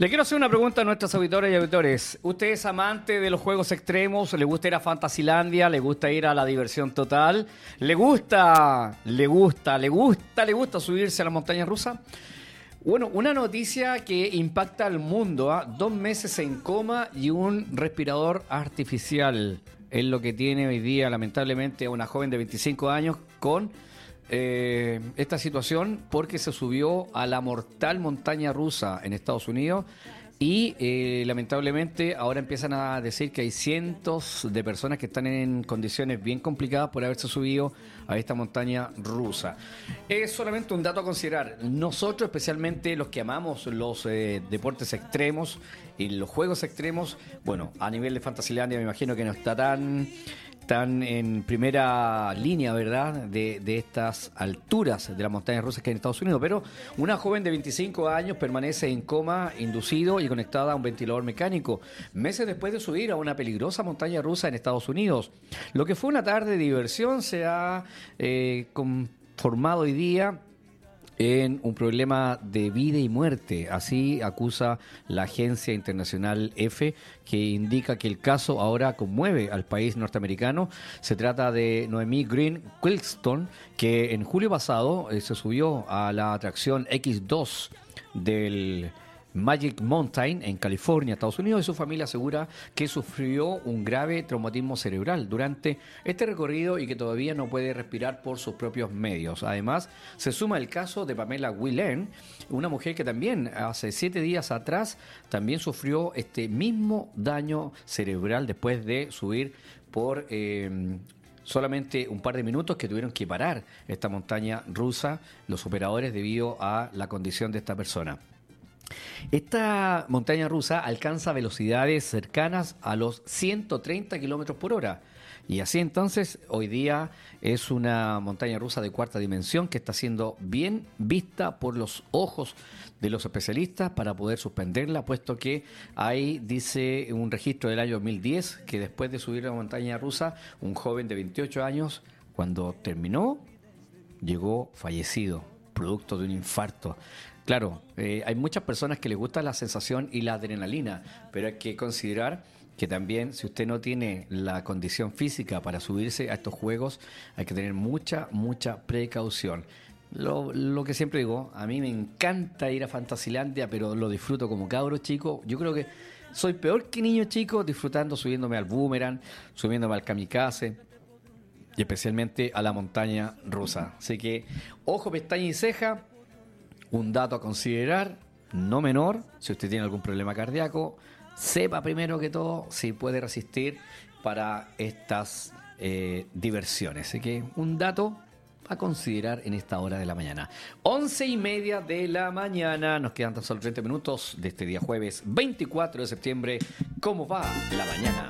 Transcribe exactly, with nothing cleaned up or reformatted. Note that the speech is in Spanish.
Le quiero hacer una pregunta a nuestros auditores y auditores. ¿Usted es amante de los juegos extremos? ¿Le gusta ir a Fantasylandia? ¿Le gusta ir a la diversión total? ¿Le gusta, le gusta, le gusta, le gusta subirse a la montaña rusa? Bueno, una noticia que impacta al mundo, ¿eh? Dos meses en coma y un respirador artificial. Es lo que tiene hoy día, lamentablemente, una joven de veinticinco años con eh, esta situación porque se subió a la mortal montaña rusa en Estados Unidos y eh, lamentablemente ahora empiezan a decir que hay cientos de personas que están en condiciones bien complicadas por haberse subido a esta montaña rusa. Es solamente un dato a considerar. Nosotros, especialmente los que amamos los eh, deportes extremos y los juegos extremos, bueno, a nivel de Fantasylandia me imagino que no está tan... están en primera línea, ¿verdad?, de, de estas alturas de las montañas rusas que hay en Estados Unidos, pero una joven de veinticinco años permanece en coma inducido y conectada a un ventilador mecánico, meses después de subir a una peligrosa montaña rusa en Estados Unidos. Lo que fue una tarde de diversión se ha eh, conformado hoy día en un problema de vida y muerte. Así acusa la agencia internacional EFE, que indica que el caso ahora conmueve al país norteamericano. Se trata de Noemí Green Quilston, que en julio pasado eh, se subió a la atracción equis dos del Magic Mountain en California, Estados Unidos, y su familia asegura que sufrió un grave traumatismo cerebral durante este recorrido y que todavía no puede respirar por sus propios medios. Además, se suma el caso de Pamela Whelan, una mujer que también hace siete días atrás también sufrió este mismo daño cerebral después de subir por eh, solamente un par de minutos, que tuvieron que parar esta montaña rusa los operadores debido a la condición de esta persona. Esta montaña rusa alcanza velocidades cercanas a los ciento treinta kilómetros por hora. Y así entonces, hoy día es una montaña rusa de cuarta dimensión que está siendo bien vista por los ojos de los especialistas para poder suspenderla, puesto que hay, dice un registro del año dos mil diez, que después de subir la montaña rusa, un joven de veintiocho años, cuando terminó, llegó fallecido, producto de un infarto. Claro, eh, hay muchas personas que les gusta la sensación y la adrenalina, pero hay que considerar que también, si usted no tiene la condición física para subirse a estos juegos, hay que tener mucha, mucha precaución. Lo, lo que siempre digo, a mí me encanta ir a Fantasylandia, pero lo disfruto como cabro chico. Yo creo que soy peor que niño chico disfrutando, subiéndome al boomerang, subiéndome al kamikaze y especialmente a la montaña rusa. Así que, ojo, pestaña y ceja. Un dato a considerar, no menor, si usted tiene algún problema cardíaco, sepa primero que todo si puede resistir para estas eh, diversiones. Así que un dato a considerar en esta hora de la mañana. Once y media de la mañana, nos quedan tan solo treinta minutos de este día jueves veinticuatro de septiembre. ¿Cómo va la mañana?